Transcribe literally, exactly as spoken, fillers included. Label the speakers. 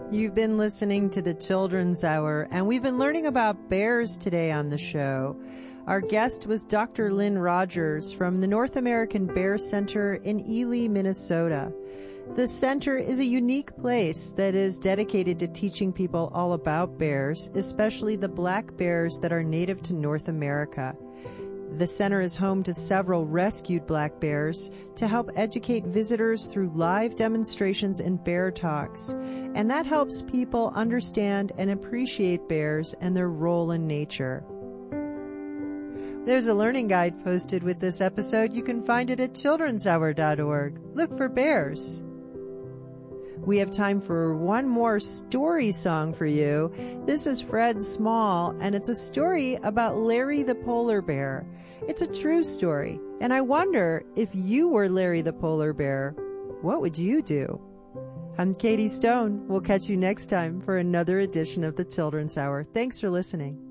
Speaker 1: You've been listening to the Children's Hour, and we've been learning about bears today on the show. Our guest was Doctor Lynn Rogers from the North American Bear Center in Ely, Minnesota. The center is a unique place that is dedicated to teaching people all about bears, especially the black bears that are native to North America. The center is home to several rescued black bears to help educate visitors through live demonstrations and bear talks. And that helps people understand and appreciate bears and their role in nature. There's a learning guide posted with this episode. You can find it at children's hour dot org. Look for bears. We have time for one more story song for you. This is Fred Small, and it's a story about Larry the polar bear. It's a true story, and I wonder if you were Larry the polar bear, what would you do? I'm Katie Stone. We'll catch you next time for another edition of the Children's Hour. Thanks for listening.